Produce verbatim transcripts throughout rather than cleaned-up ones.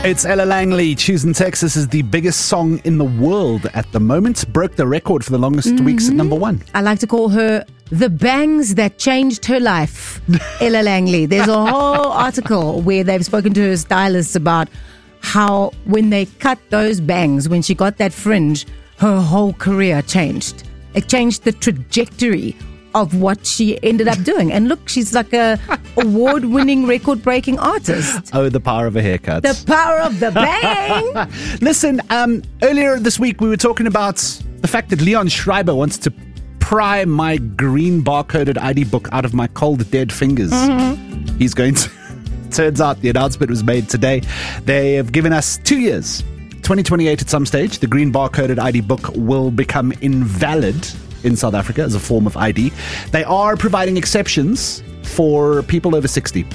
It's Ella Langley. Choosing Texas is the biggest song in the world at the moment. Broke the record for the longest mm-hmm. weeks at number one. I like to call her the bangs that changed her life, Ella Langley. There's a whole article where they've spoken to her stylists about how when they cut those bangs, when she got that fringe, her whole career changed. It changed the trajectory of what she ended up doing. And look, she's like a award-winning, record-breaking artist. Oh, the power of a haircut. The power of the bang. Listen, um, earlier this week we were talking about the fact that Leon Schreiber wants to pry my green barcoded I D book out of my cold, dead fingers. Mm-hmm. He's going to... Turns out the announcement was made today. They have given us two years. twenty twenty-eight at some stage, the green barcoded I D book will become invalid in South Africa as a form of I D. They are providing exceptions for people over sixty.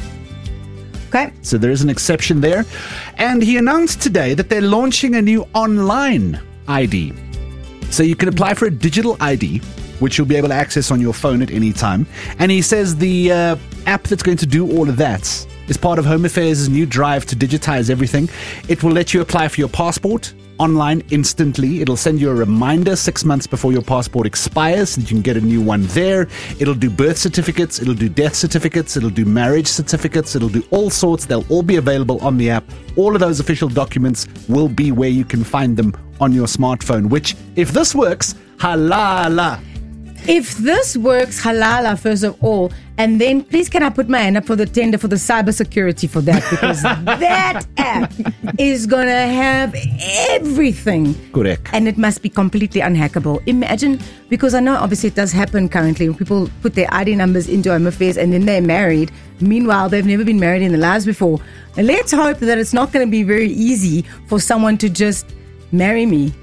Okay. So there is an exception there. And he announced today that they're launching a new online I D. So you can apply for a digital I D, which you'll be able to access on your phone at any time. And he says the uh, app that's going to do all of that is part of Home Affairs' new drive to digitize everything. It will let you apply for your passport online instantly. It'll send you a reminder six months before your passport expires so you can get a new one there. It'll do birth certificates, it'll do death certificates, it'll do marriage certificates, it'll do all sorts. They'll all be available on the app. All of those official documents will be where you can find them on your smartphone, which, if this works, halala. If this works, halala, first of all, and then please can I put my hand up for the tender for the cybersecurity for that, because that app is going to have everything. Correct. And it must be completely unhackable. Imagine, because I know obviously it does happen currently when people put their I D numbers into Home Affairs and then they're married. Meanwhile, they've never been married in their lives before. And let's hope that it's not going to be very easy for someone to just marry me.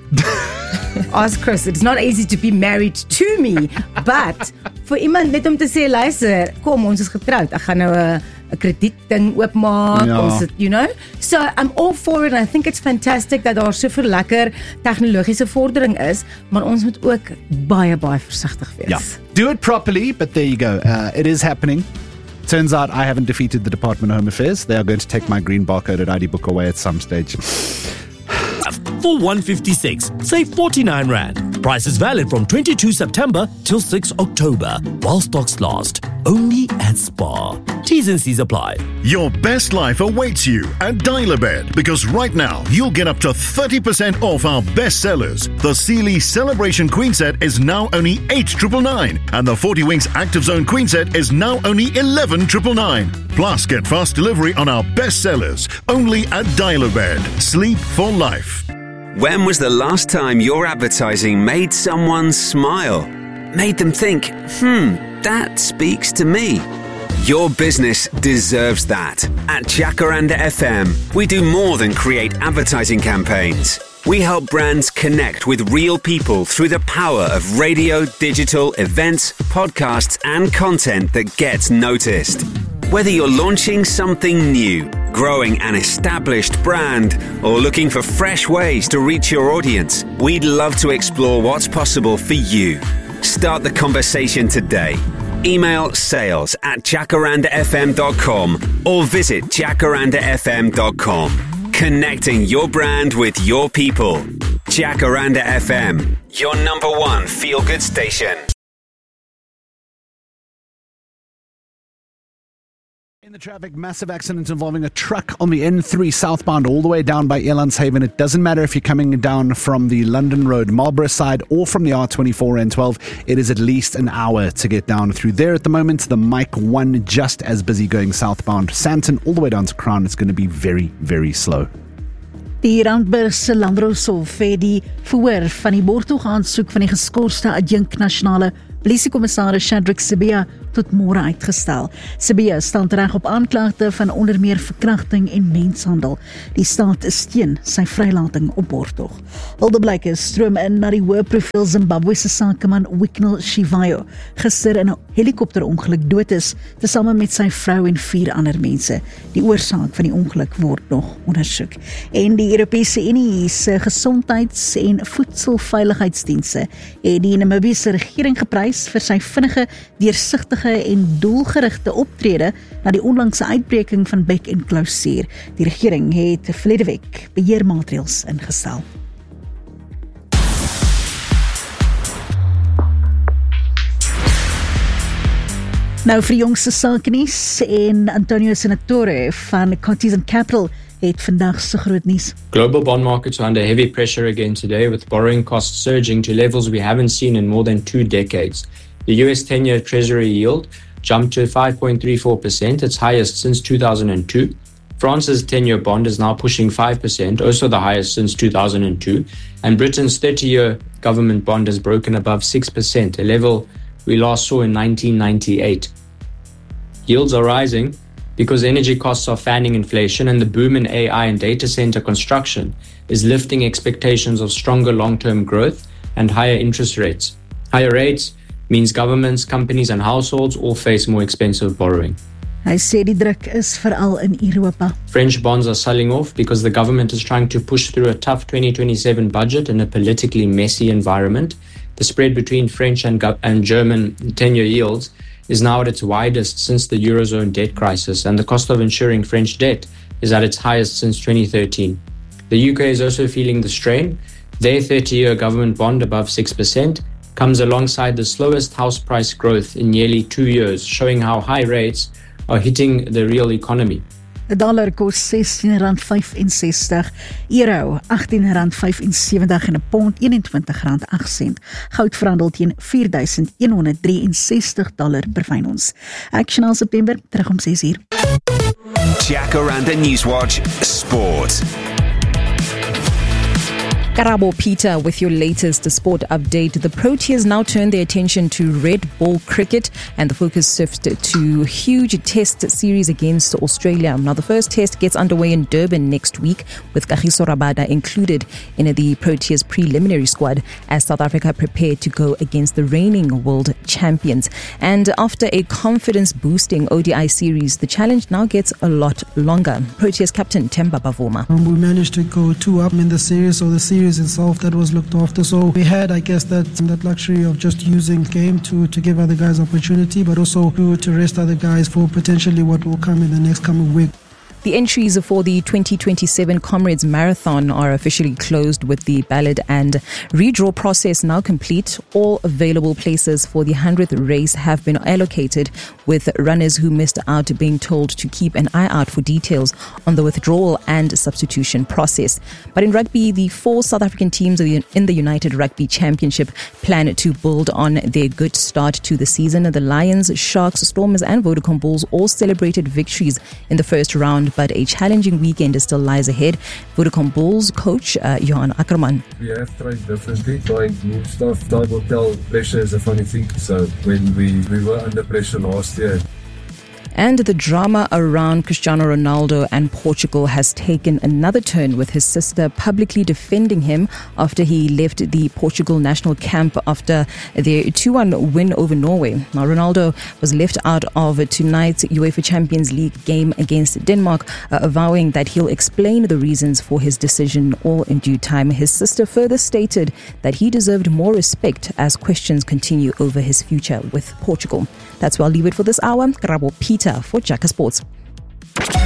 Ask Chris, it's not easy to be married to me, but vir iemand net om te sê, luister, kom, ons is getrouwd, ek gaan nou 'n 'n krediet ding oopmaak, ja. ons het, you know, so I'm all for it and I think it's fantastic dat daar so veel lekker tegnologiese vordering is, maar ons moet ook baie baie versigtig wees. Yeah. Do it properly, but there you go. Uh, it is happening. Turns out I haven't defeated the Department of Home Affairs. They are going to take my green barcoded I D book away at some stage. For one fifty-six, save forty-nine rand. Price is valid from twenty-second September till sixth October, while stocks last. Only at Spar. T's and C's apply. Your best life awaits you at Dial-A-Bed, because right now you'll get up to thirty percent off our best sellers. The Sealy Celebration Queen Set is now only eight thousand nine hundred ninety-nine, and the forty Winks Active Zone Queen Set is now only eleven thousand nine hundred ninety-nine. Plus, get fast delivery on our best sellers. Only at Dial-A-Bed. Sleep for life. When was the last time your advertising made someone smile? Made them think, hmm, that speaks to me. Your business deserves that. At Jacaranda F M, we do more than create advertising campaigns. We help brands connect with real people through the power of radio, digital, events, podcasts, and content that gets noticed. Whether you're launching something new, growing an established brand, or looking for fresh ways to reach your audience, we'd love to explore what's possible for you. Start the conversation today. Email sales at jacaranda f m dot com or visit jacaranda f m dot com. Connecting your brand with your people. Jacaranda F M, your number one feel-good station. In the traffic, massive accident involving a truck on the N three southbound all the way down by Elandshaven. It doesn't matter if you're coming down from the London Road, Marlborough side, or from the R twenty-four N twelve. It is at least an hour to get down through there at the moment. The Mike one just as busy going southbound. Sandton all the way down to Crown. It's going to be very, very slow. Die Randburgse Landroushof het die verhoor van die borgtog aansoek van die geskorste adjunk nasionale polisiekommissaris Shadrack Sibiya tot môre uitgestel. Sibiya staan reg op aanklagte van onder meer verkrachting en menshandel. Die staat steun sy vrylating op borgtog. Hildeblyke stroom in na die hoëprofiel Zimbabwese sakeman Wicknell Shivayo gister in 'n helikopterongeluk dood is, tesame met sy vrou en vier ander mense. Die oorsaak van die ongeluk word nog ondersoek. En die Europese Unie se gesondheids- en voedselveiligheidsdienste het die Namibiese regering geprys vir sy vinnige, deursigtige stewige en doelgerigte optrede na die onlangse uitbreking van bek en klausuur. Die regering het verlede week beheermaatreëls ingestel. Nou vir die jongste sakenuus en Antonio Senatore van Cartesian Capital het vandag se groot nuus. Global bond markets are under heavy pressure again today, with borrowing costs surging to levels we haven't seen in more than two decades. The U S ten-year Treasury yield jumped to five point three four percent, its highest since two thousand two. France's ten-year bond is now pushing five percent, also the highest since two thousand two. And Britain's thirty-year government bond has broken above six percent, a level we last saw in nineteen ninety-eight. Yields are rising because energy costs are fanning inflation, and the boom in A I and data center construction is lifting expectations of stronger long-term growth and higher interest rates. Higher rates means governments, companies and households all face more expensive borrowing. Hy sê die druk is veral in Europa. French bonds are selling off because the government is trying to push through a tough twenty twenty-seven budget in a politically messy environment. The spread between French and, go- and German ten-year yields is now at its widest since the Eurozone debt crisis, and the cost of insuring French debt is at its highest since twenty thirteen. The U K is also feeling the strain. Their thirty-year government bond above six percent comes alongside the slowest house price growth in nearly two years, showing how high rates are hitting the real economy. 'n Dollar kos sestien rand vyf-en-sestig, euro agttien rand vyf-en-sewentig en 'n pond eenentwintig rand agt sent. Goud verhandel teen vier duisend een honderd drie en sestig dollar per fyn ons. Ek Chanel September terug om ses uur. Jacaranda Newswatch Sport. Karabo Peter with your latest sport update. The Proteas now turn their attention to red ball cricket, and the focus shifts to huge test series against Australia. Now the first test gets underway in Durban next week, with Kagiso Rabada included in the Proteas preliminary squad as South Africa prepare to go against the reigning world champions. And after a confidence boosting O D I series, the challenge now gets a lot longer. Proteas captain Themba Bavuma. Um, we managed to go two up in the series, so the series itself that was looked after. So we had, I guess, that that luxury of just using game to to give other guys opportunity, but also to, to rest other guys for potentially what will come in the next coming week. The entries for the twenty twenty-seven Comrades Marathon are officially closed, with the ballot and redraw process now complete. All available places for the hundredth race have been allocated, with runners who missed out being told to keep an eye out for details on the withdrawal and substitution process. But in rugby, the four South African teams in the United Rugby Championship plan to build on their good start to the season. The Lions, Sharks, Stormers and Vodacom Bulls all celebrated victories in the first round, but a challenging weekend still lies ahead. Vodacom Bulls coach uh, Johan Ackerman. We have tried differently, trying new stuff. Time will tell. Pressure is a funny thing. So when we, we were under pressure last year, And the drama around Cristiano Ronaldo and Portugal has taken another turn, with his sister publicly defending him after he left the Portugal national camp after their two one win over Norway. Now, Ronaldo was left out of tonight's UEFA Champions League game against Denmark, uh, vowing that he'll explain the reasons for his decision all in due time. His sister further stated that he deserved more respect as questions continue over his future with Portugal. That's where I'll leave it for this hour. Karabo Peter for Jacka Sports.